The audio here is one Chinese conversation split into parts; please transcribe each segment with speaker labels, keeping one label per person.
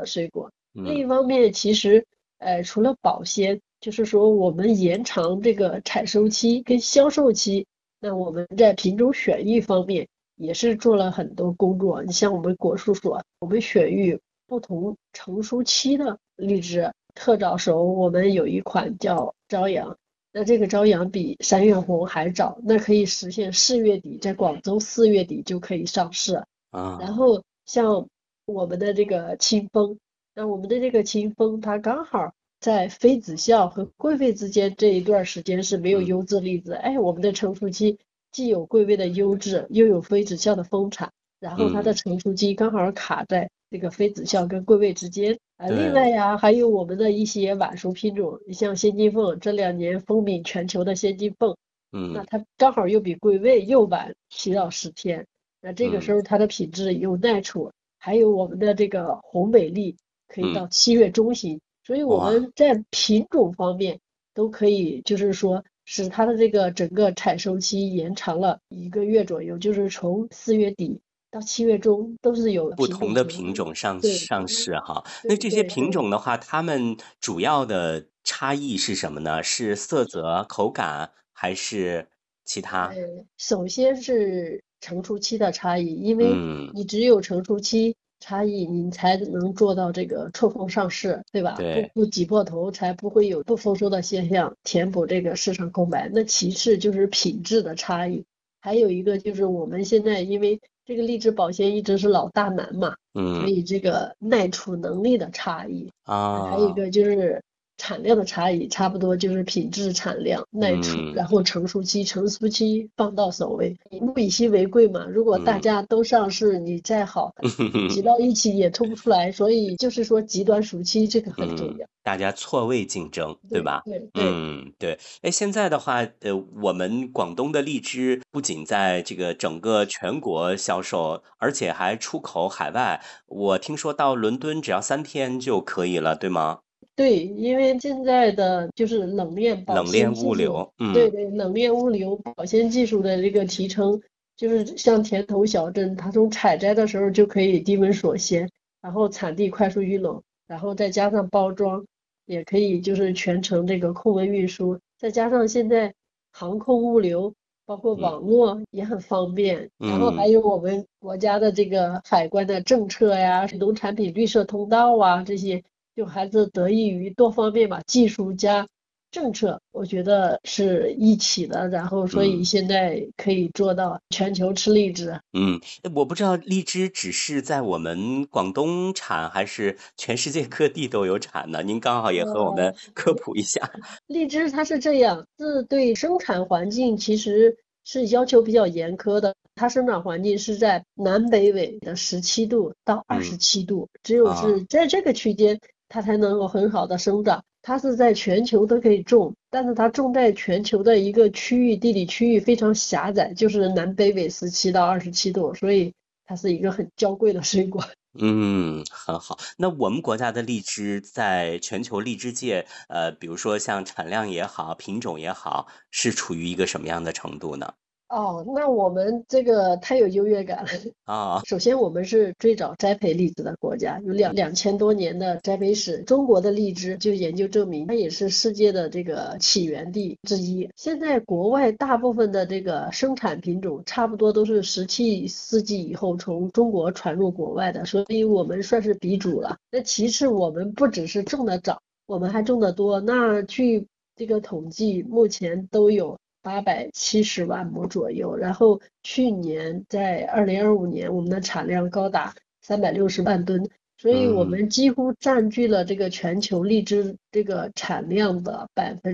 Speaker 1: 的水果。另
Speaker 2: 嗯
Speaker 1: 一方面，其实除了保鲜，就是说我们延长这个采收期跟销售期，那我们在品种选育方面也是做了很多工作。你像我们果树所，我们选育不同成熟期的荔枝，特早熟，我们有一款叫朝阳，那这个朝阳比三月红还早，那可以实现4月底，在广州4月底就可以上市。然
Speaker 2: 啊，
Speaker 1: 后像我们的这个清风，那我们的这个清风，它刚好在非子孝和贵妃之间这一段时间是没有
Speaker 2: 嗯
Speaker 1: 优质栗子。哎，我们的成熟期既有贵妃的优质，又有非子孝的丰产，然后它的
Speaker 2: 嗯，
Speaker 1: 成熟期刚好卡在这个非子孝跟贵妃之间。另外
Speaker 2: 对，
Speaker 1: 呀，还有我们的一些晚熟品种，你像仙金凤，这2年风靡全球的仙金凤，那
Speaker 2: 嗯
Speaker 1: 它刚好又比贵妃又晚7到10天，那这个时
Speaker 2: 嗯
Speaker 1: 候它的品质又耐储，还有我们的这个红美丽可以
Speaker 2: 嗯，
Speaker 1: 到7月中旬，所以我
Speaker 2: 哇。
Speaker 1: 们在品种方面都可以，就是说使它的这个整个采收期延长了1个月左右，就是从4月底到7月中都是有品
Speaker 2: 不同的
Speaker 1: 种存放。
Speaker 2: 品种上
Speaker 1: 对
Speaker 2: 上市哈，那
Speaker 1: 对
Speaker 2: 这些
Speaker 1: 对对。
Speaker 2: 品种的话，它们主要的差异是什么呢？是色泽、口感，还是其他？
Speaker 1: 首先是成熟期的差异，因为
Speaker 2: 嗯，
Speaker 1: 你只有成熟期差异，你才能做到这个错峰上市，对吧？不
Speaker 2: 对，
Speaker 1: 不挤破头，才不会有不丰收的现象，填补这个市场空白。那其次就是品质的差异，还有一个就是我们现在因为这个荔枝保鲜一直是老大难嘛，所
Speaker 2: 嗯
Speaker 1: 以这个耐储能力的差异，还有一
Speaker 2: 啊，
Speaker 1: 个就是产量的差异，差不多就是品质、产量、耐储，
Speaker 2: 嗯
Speaker 1: 然后成熟期放到首位，以物以稀为贵嘛。如果大
Speaker 2: 嗯，
Speaker 1: 家都上市，你再好的挤到一起也冲不出来，所以就是说极端暑期这个很重
Speaker 2: 嗯，
Speaker 1: 要。
Speaker 2: 大家错位竞争，对
Speaker 1: 对
Speaker 2: 吧？
Speaker 1: 对对。
Speaker 2: 嗯，对。哎，现在的话，我们广东的荔枝不仅在这个整个全国销售，而且还出口海外。我听说到伦敦只要3天就可以了，对吗？
Speaker 1: 对，因为现在的就是冷链保
Speaker 2: 冷链
Speaker 1: 鲜技术，
Speaker 2: 物流，嗯
Speaker 1: 对对，冷链物流保鲜技术的这个提升，就是像田头小镇，它从采摘的时候就可以低温锁鲜，然后产地快速预冷，然后再加上包装，也可以就是全程这个控温运输，再加上现在航空物流，包括
Speaker 2: 嗯
Speaker 1: 网络也很方便，然后还
Speaker 2: 嗯。
Speaker 1: 有我们国家的这个海关的政策呀，农产品绿色通道啊这些。就还是得益于多方面吧，技术加政策，我觉得是一起的，然后所以
Speaker 2: 嗯
Speaker 1: 现在可以做到全球吃荔枝。
Speaker 2: 嗯，我不知道荔枝只是在我们广东产，还是全世界各地都有产呢？您刚好也和我们
Speaker 1: 呃，
Speaker 2: 科普一下。
Speaker 1: 荔枝它是这样，是对生产环境其实是要求比较严苛的。它生长环境是在南北纬的17度到
Speaker 2: 嗯
Speaker 1: 27度，只有
Speaker 2: 啊，
Speaker 1: 是在这个区间，它才能够很好的生长。它是在全球都可以种，但是它种在全球的一个区域，地理区域非常狭窄，就是南北纬17到27度，所以它是一个很娇贵的水果。
Speaker 2: 嗯，很好。那我们国家的荔枝在全球荔枝界，比如说像产量也好，品种也好，是处于一个什么样的程度呢？
Speaker 1: 哦，那我们这个太有优越感了。
Speaker 2: 啊，
Speaker 1: 首先，我们是最早栽培荔枝的国家，有2000多年的栽培史。中国的荔枝就研究证明，它也是世界的这个起源地之一。现在国外大部分的这个生产品种，差不多都是17世纪以后从中国传入国外的，所以我们算是鼻祖了。那其次，我们不只是种的早，我们还种的多。那据这个统计，目前都有870万亩左右，然后去年在2025年，我们的产量高达360万吨，所以我
Speaker 2: 嗯，
Speaker 1: 们几乎占据了这个全球荔枝这个产量的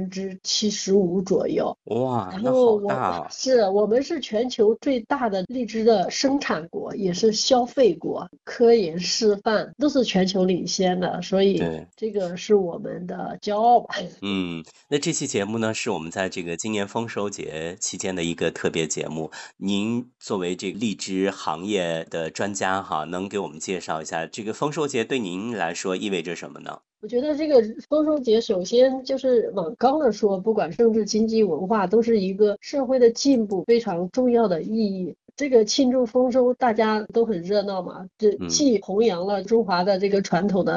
Speaker 1: 75%左右。
Speaker 2: 哇，
Speaker 1: 然
Speaker 2: 那好
Speaker 1: 后我
Speaker 2: 大哦。
Speaker 1: 是我们是全球最大的荔枝的生产国，也是消费国，科研示范都是全球领先的，所以
Speaker 2: 对。
Speaker 1: 这个是我们的骄傲吧。
Speaker 2: 嗯，那这期节目呢，是我们在这个今年丰收节期间的一个特别节目。您作为这个荔枝行业的专家哈，能给我们介绍一下这个丰收节对您来说意味着什么呢？
Speaker 1: 我觉得这个丰收节，首先就是往高了说，不管政治、经济、文化，都是一个社会的进步非常重要的意义。这个庆祝丰收，大家都很热闹嘛，这
Speaker 2: 嗯。
Speaker 1: 既弘扬了中华的这个传统的